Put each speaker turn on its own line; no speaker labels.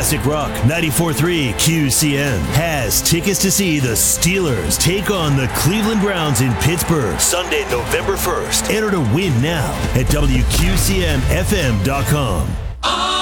Classic Rock 94.3 QCM has tickets to see the Steelers take on the Cleveland Browns in Pittsburgh Sunday, November 1st. Enter to win now at WQCMFM.com.